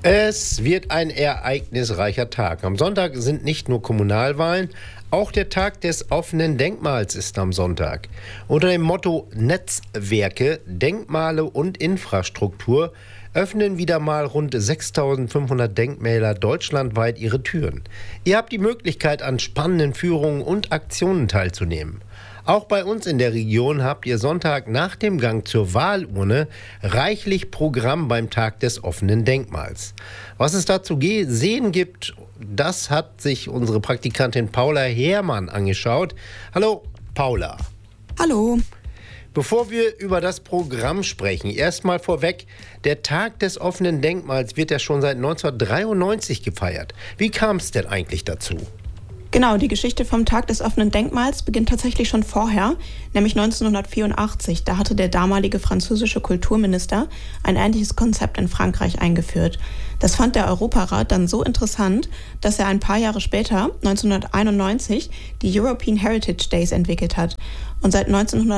Es wird ein ereignisreicher Tag. Am Sonntag sind nicht nur Kommunalwahlen, auch der Tag des offenen Denkmals ist am Sonntag. Unter dem Motto Netzwerke, Denkmale und Infrastruktur öffnen wieder mal rund 6.500 Denkmäler deutschlandweit ihre Türen. Ihr habt die Möglichkeit, an spannenden Führungen und Aktionen teilzunehmen. Auch bei uns in der Region habt ihr Sonntag nach dem Gang zur Wahlurne reichlich Programm beim Tag des offenen Denkmals. Was es da zu sehen gibt, das hat sich unsere Praktikantin Paula Herrmann angeschaut. Hallo Paula. Hallo. Bevor wir über das Programm sprechen, erstmal vorweg, der Tag des offenen Denkmals wird ja schon seit 1993 gefeiert. Wie kam es denn eigentlich dazu? Genau, die Geschichte vom Tag des offenen Denkmals beginnt tatsächlich schon vorher, nämlich 1984. Da hatte der damalige französische Kulturminister ein ähnliches Konzept in Frankreich eingeführt. Das fand der Europarat dann so interessant, dass er ein paar Jahre später, 1991, die European Heritage Days entwickelt hat. Und seit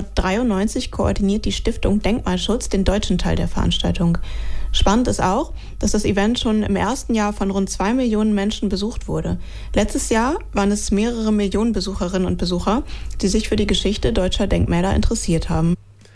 1993 koordiniert die Stiftung Denkmalschutz den deutschen Teil der Veranstaltung. Spannend ist auch, dass das Event schon im ersten Jahr von rund 2 Millionen Menschen besucht wurde. Letztes Jahr waren es mehrere Millionen Besucherinnen und Besucher, die sich für die Geschichte deutscher Denkmäler interessiert haben.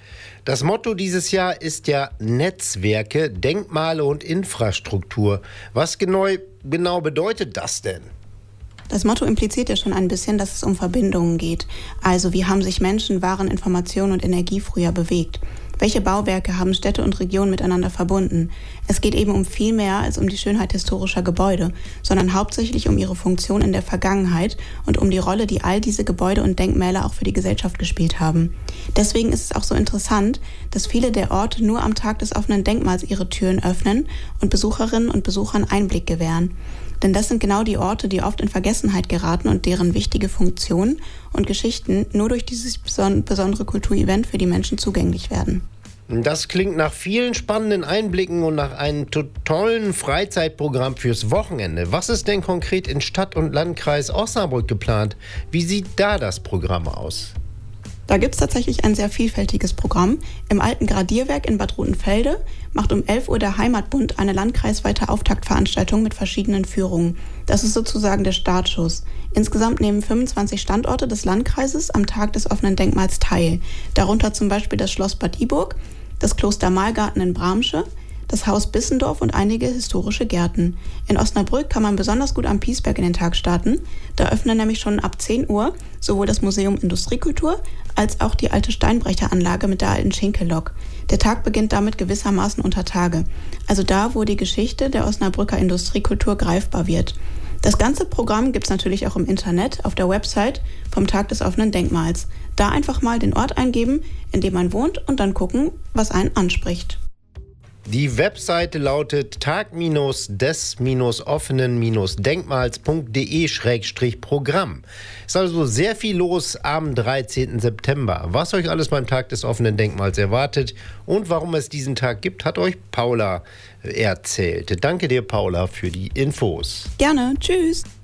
Das Motto dieses Jahr ist ja Netzwerke, Denkmale und Infrastruktur. Was genau bedeutet das denn? Das Motto impliziert ja schon ein bisschen, dass es um Verbindungen geht. Also wie haben sich Menschen, Waren, Informationen und Energie früher bewegt? Welche Bauwerke haben Städte und Regionen miteinander verbunden? Es geht eben um viel mehr als um die Schönheit historischer Gebäude, sondern hauptsächlich um ihre Funktion in der Vergangenheit und um die Rolle, die all diese Gebäude und Denkmäler auch für die Gesellschaft gespielt haben. Deswegen ist es auch so interessant, dass viele der Orte nur am Tag des offenen Denkmals ihre Türen öffnen und Besucherinnen und Besuchern Einblick gewähren. Denn das sind genau die Orte, die oft in Vergessenheit geraten und deren wichtige Funktionen und Geschichten nur durch dieses besondere Kulturevent für die Menschen zugänglich werden. Das klingt nach vielen spannenden Einblicken und nach einem tollen Freizeitprogramm fürs Wochenende. Was ist denn konkret in Stadt- und Landkreis Osnabrück geplant? Wie sieht da das Programm aus? Da gibt es tatsächlich ein sehr vielfältiges Programm. Im alten Gradierwerk in Bad Rotenfelde macht um 11 Uhr der Heimatbund eine landkreisweite Auftaktveranstaltung mit verschiedenen Führungen. Das ist sozusagen der Startschuss. Insgesamt nehmen 25 Standorte des Landkreises am Tag des offenen Denkmals teil. Darunter zum Beispiel das Schloss Bad Iburg, das Kloster Malgarten in Bramsche, das Haus Bissendorf und einige historische Gärten. In Osnabrück kann man besonders gut am Piesberg in den Tag starten. Da öffnen nämlich schon ab 10 Uhr sowohl das Museum Industriekultur als auch die alte Steinbrecheranlage mit der alten Schinkellok. Der Tag beginnt damit gewissermaßen unter Tage. Also da, wo die Geschichte der Osnabrücker Industriekultur greifbar wird. Das ganze Programm gibt es natürlich auch im Internet auf der Website vom Tag des offenen Denkmals. Da einfach mal den Ort eingeben, in dem man wohnt und dann gucken, was einen anspricht. Die Webseite lautet tag-des-offenen-denkmals.de/Programm. Ist also sehr viel los am 13. September. Was euch alles beim Tag des offenen Denkmals erwartet und warum es diesen Tag gibt, hat euch Paula erzählt. Danke dir, Paula, für die Infos. Gerne. Tschüss.